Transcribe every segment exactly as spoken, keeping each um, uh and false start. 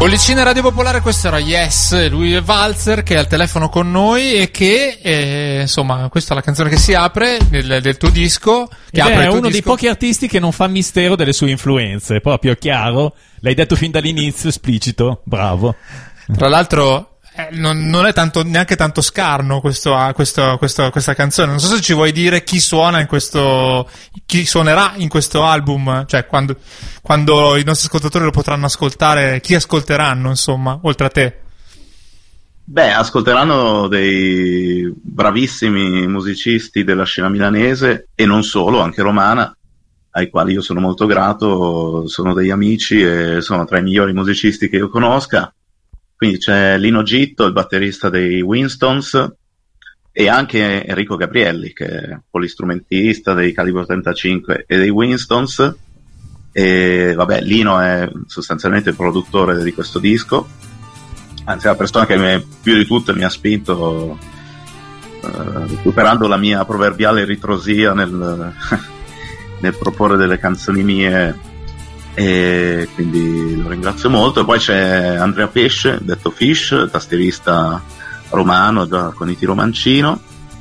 Bollicina Radio Popolare, questo era Yes, lui è Walzer che è al telefono con noi e che eh, insomma questa è la canzone che si apre del, del tuo disco, che Ed apre è il tuo uno disco. dei pochi artisti che non fa mistero delle sue influenze, proprio chiaro, l'hai detto fin dall'inizio, esplicito, bravo. Tra l'altro eh, non, non è tanto, neanche tanto scarno questo, questo, questo, questa canzone. Non so se ci vuoi dire chi suona in questo, chi suonerà in questo album, cioè quando, quando i nostri ascoltatori lo potranno ascoltare, chi ascolteranno insomma, oltre a te. Beh, ascolteranno dei bravissimi musicisti della scena milanese e non solo, anche romana, ai quali io sono molto grato, sono degli amici e sono tra i migliori musicisti che io conosca. Quindi c'è Lino Gitto, il batterista dei Winstons, e anche Enrico Gabrielli, che è polistrumentista dei Calibro trentacinque e dei Winstons. E vabbè, Lino è sostanzialmente il produttore di questo disco, anzi è la persona che mi, più di tutte mi ha spinto, uh, superando la mia proverbiale ritrosia nel, nel proporre delle canzoni mie, e quindi lo ringrazio molto. E poi c'è Andrea Pesce, detto Fish, tastierista romano già con i Tiro Mancino,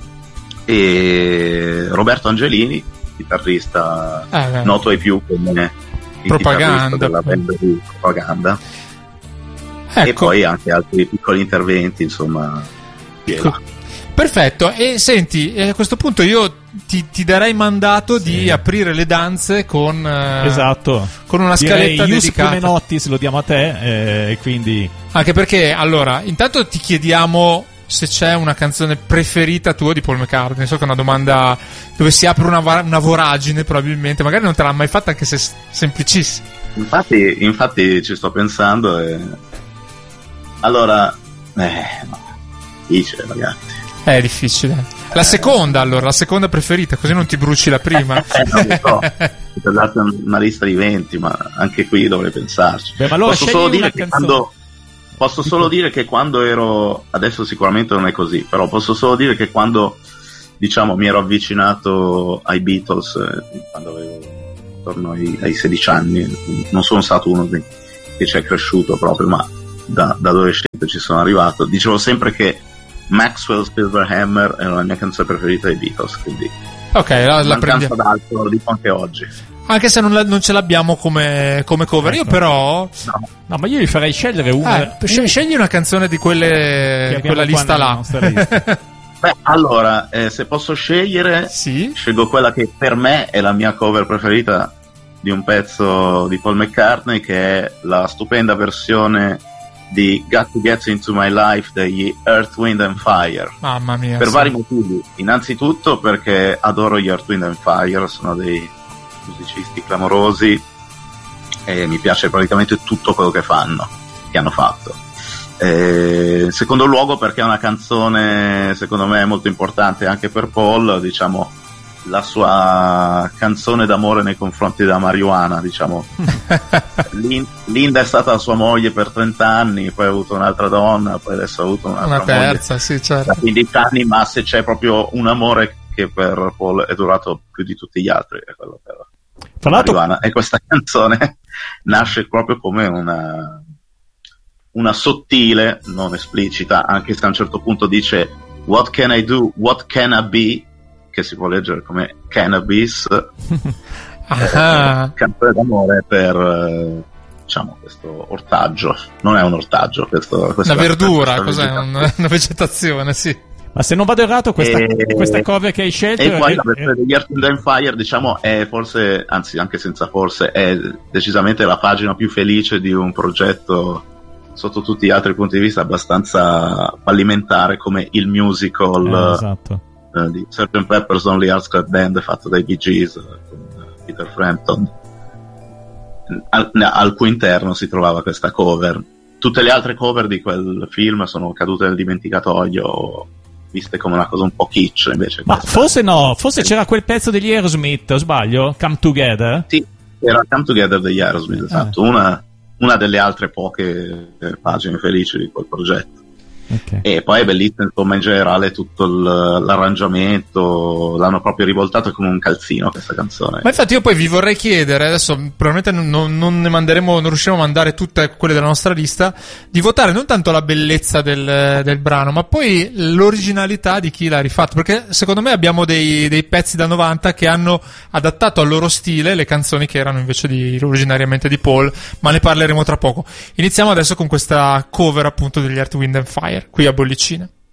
e Roberto Angelini, chitarrista eh, noto ai più come il Propaganda della band di Propaganda. Ecco. E poi anche altri piccoli interventi, insomma. Ecco. Perfetto, e senti, a questo punto io ti, ti darei mandato sì. di aprire le danze con, eh, esatto. con una Direi scaletta Ius dedicata. Prumenottis lo diamo a te, e eh, quindi... Anche perché, allora, intanto ti chiediamo se c'è una canzone preferita tua di Paul McCartney. So che è una domanda dove si apre una, una voragine probabilmente, magari non te l'ha mai fatta anche se è semplicissima. Infatti, infatti ci sto pensando e... Allora, eh, no, dice ragazzi. È difficile. La seconda, allora, la seconda preferita, così non ti bruci la prima. eh, non lo so, ti ho dato una lista di venti, ma anche qui dovrei pensarci. Beh, ma allora posso solo dire che canzone. quando posso solo dire che quando ero, adesso sicuramente non è così, però posso solo dire che quando, diciamo, mi ero avvicinato ai Beatles, eh, quando avevo intorno ai, ai sedici anni, non sono stato uno dei, che ci è cresciuto proprio, ma da, da adolescente ci sono arrivato, dicevo sempre che Maxwell Silver Hammer era la mia canzone preferita dei Beatles, quindi ok, la, la prendiamo. d'altro lo dico anche oggi, anche se non, la, non ce l'abbiamo come, come cover. Io però no. no, ma io gli farei scegliere una, eh, sc- scegli una canzone di quelle, quella lista là. Lista. Beh, allora, eh, se posso scegliere, sì? scelgo quella che per me è la mia cover preferita di un pezzo di Paul McCartney, che è la stupenda versione di Got to Get Into My Life degli Earth, Wind and Fire. Mamma mia, per sì. vari motivi. Innanzitutto perché adoro gli Earth, Wind and Fire, sono dei musicisti clamorosi e mi piace praticamente tutto quello che fanno, che hanno fatto. E in secondo luogo perché è una canzone secondo me molto importante anche per Paul, diciamo la sua canzone d'amore nei confronti della marijuana, diciamo. Linda è stata sua moglie per trenta anni, poi ha avuto un'altra donna, poi adesso ha avuto un'altra una terza, moglie sì, certo. da quindici anni, ma se c'è proprio un amore che per Paul è durato più di tutti gli altri è quello per Tra la l'altro... marijuana. E questa canzone nasce proprio come una una sottile, non esplicita, anche se a un certo punto dice what can I do, what can I be, che si può leggere come cannabis, ah. eh, canzone d'amore per eh, diciamo questo ortaggio. Non è un ortaggio, questo, una verdura, cos'è? Vegetazione. Una vegetazione, sì. Ma se non vado errato, questa, e, questa cover che hai scelto e poi è, la versione degli Earth, Wind and Fire, diciamo, è forse, anzi anche senza forse, è decisamente la pagina più felice di un progetto sotto tutti gli altri punti di vista abbastanza fallimentare come il musical eh, esatto. uh, di sergeant Pepper's Lonely Hearts Club Band fatto dai Bee Gees con Peter Frampton, al, al cui interno si trovava questa cover. Tutte le altre cover di quel film sono cadute nel dimenticatoio, viste come una cosa un po' kitsch, invece ma questa... forse no, forse c'era quel pezzo degli Aerosmith, o sbaglio? Come Together? Sì, era Come Together degli Aerosmith, esatto, eh. una una delle altre poche pagine felici di quel progetto. Okay. E poi è bellissimo, insomma, in generale tutto il, l'arrangiamento, l'hanno proprio rivoltato come un calzino questa canzone. Ma infatti io poi vi vorrei chiedere, adesso probabilmente non, non ne manderemo, non riusciremo a mandare tutte quelle della nostra lista, di votare non tanto la bellezza del, del brano, ma poi l'originalità di chi l'ha rifatto, perché secondo me abbiamo dei, dei pezzi da novanta che hanno adattato al loro stile le canzoni che erano invece di, originariamente di Paul, ma ne parleremo tra poco. Iniziamo adesso con questa cover appunto degli Earth, Wind and Fire, qui a Bollicine.